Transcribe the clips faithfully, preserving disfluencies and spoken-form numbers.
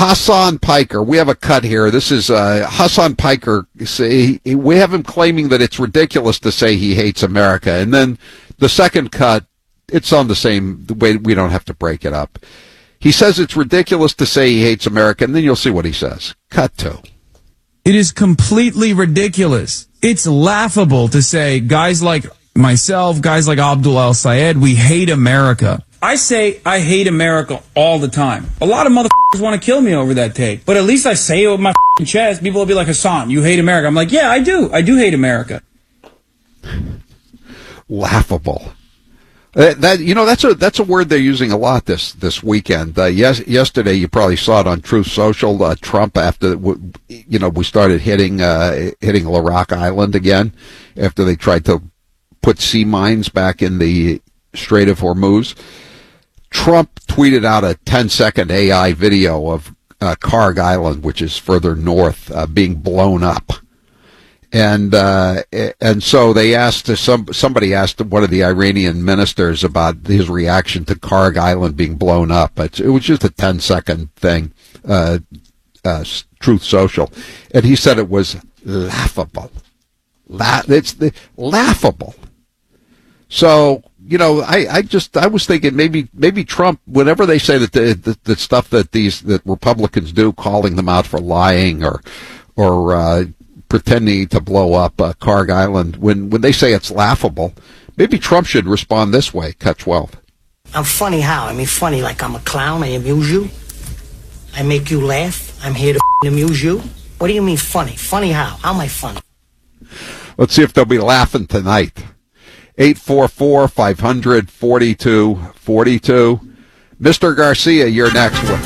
Hassan Piker. We have a cut here. This is uh, Hassan Piker. Say, we have him claiming that it's ridiculous to say he hates America. And then the second cut, it's on the same way. We don't have to break it up. He says it's ridiculous to say he hates America, and then you'll see what he says. Cut two. It is completely ridiculous. It's laughable to say guys like myself, guys like Abdul El-Sayed, we hate America. I say I hate America all the time. A lot of motherfuckers want to kill me over that take. But at least I say it with my chest. People will be like, Hassan, you hate America. I'm like, yeah, I do. I do hate America. Laughable. Uh, that you know that's a that's a word they're using a lot this this weekend. Uh, yes, yesterday you probably saw it on Truth Social. Uh, Trump, after you know we started hitting uh, hitting Larak Island again, after they tried to put sea mines back in the Strait of Hormuz. Trump tweeted out a ten second A I video of uh, Karg Island, which is further north, uh, being blown up. And uh, and so they asked some somebody asked one of the Iranian ministers about his reaction to Karg Island being blown up. It, it was just a ten second thing, uh, uh, Truth Social, and he said it was laughable. La- it's the, laughable. So you know, I, I just I was thinking maybe maybe Trump, whenever they say that the, the, the stuff that these that Republicans do, calling them out for lying or or uh, pretending to blow up uh, Karg Island, when, when they say it's laughable, maybe Trump should respond this way. Cut twelve. I'm funny how? I mean, funny like I'm a clown. I amuse you. I make you laugh. I'm here to amuse you. What do you mean funny? Funny how? How am I funny? Let's see if they'll be laughing tonight. eight four four, five hundred, forty-two forty-two. Mister Garcia, you're next one.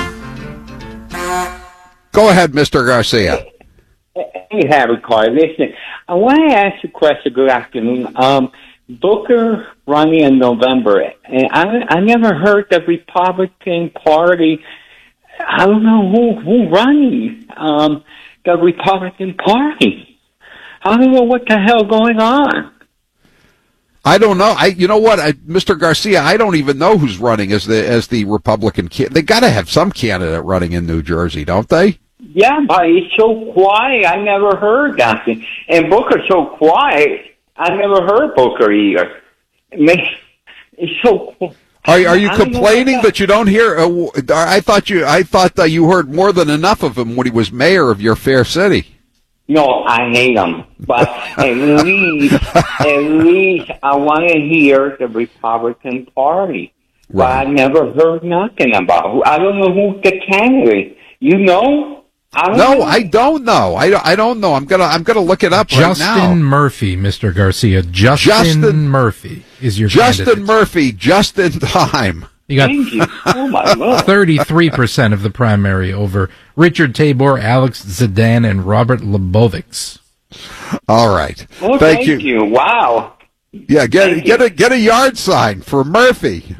Go ahead, Mister Garcia. Hey, Harry Carr. Listen, I want to ask you a question. Good afternoon. Um, Booker running in November, and I, I never heard the Republican Party. I don't know who who running um, the Republican Party. I don't know what the hell going on. I don't know. I, you know what, I, Mister Garcia, I don't even know who's running as the as the Republican candidate. They got to have some candidate running in New Jersey, don't they? Yeah, but it's so quiet. I never heard that. And Booker's so quiet. I never heard Booker either. It's so. Are are you complaining that you don't hear? Uh, I thought you I thought that you heard more than enough of him when he was mayor of your fair city. No, I hate him. But at least, at least I want to hear the Republican Party. Right. But I never heard nothing about. I don't know who's the candidate. You know? I don't no, know. I don't know. I, I don't know. I'm gonna I'm gonna look it up Justin right now. Justin Murphy, Mister Garcia. Justin, Justin Murphy is your Justin candidate. Murphy, just in time. You got Thank you. Oh my God. thirty-three percent of the primary over Richard Tabor, Alex Zidane, and Robert Lebovics. All right. Well, thank, thank you. you. Wow. Yeah, get Thank get you. a get a yard sign for Murphy.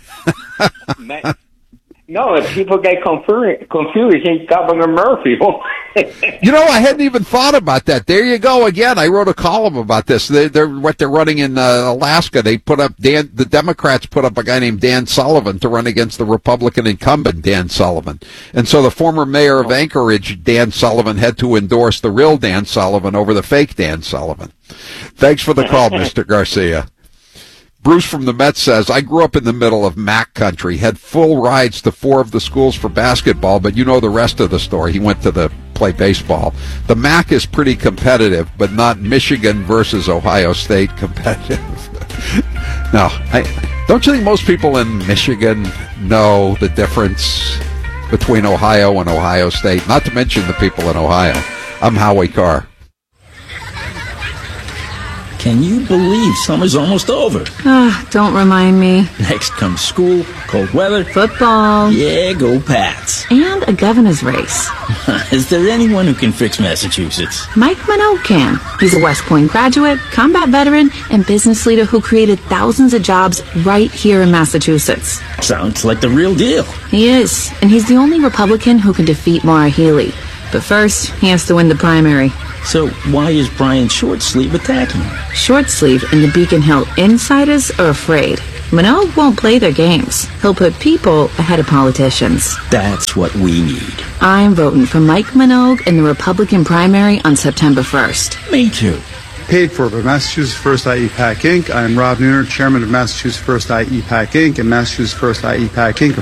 No, if people get confused, confused, it's Governor Murphy. You know, I hadn't even thought about that. There you go again. I wrote a column about this. They, they're what they're running in uh, Alaska. They put up Dan. The Democrats put up a guy named Dan Sullivan to run against the Republican incumbent Dan Sullivan, and so the former mayor of Anchorage, Dan Sullivan, had to endorse the real Dan Sullivan over the fake Dan Sullivan. Thanks for the call, Mister Garcia. Bruce from the Mets says, I grew up in the middle of M A C country, had full rides to four of the schools for basketball, but you know the rest of the story. He went to the play baseball. The M A C is pretty competitive, but not Michigan versus Ohio State competitive. No, I, don't you think most people in Michigan know the difference between Ohio and Ohio State? Not to mention the people in Ohio. I'm Howie Carr. Can you believe summer's almost over? Ah, don't remind me. Next comes school, cold weather, football. Yeah, go Pats. And a governor's race. Is there anyone who can fix Massachusetts? Mike Minogue can. He's a West Point graduate, combat veteran, and business leader who created thousands of jobs right here in Massachusetts. Sounds like the real deal. He is, and he's the only Republican who can defeat Maura Healey. But first, he has to win the primary. So why is Brian Shortsleeve attacking him? Shortsleeve and the Beacon Hill insiders are afraid. Minogue won't play their games. He'll put people ahead of politicians. That's what we need. I'm voting for Mike Minogue in the Republican primary on September first. Me too. Paid for by Massachusetts First I E PAC Incorporated. I'm Rob Nooner, Chairman of Massachusetts First I E PAC Incorporated and Massachusetts First I E PAC Incorporated.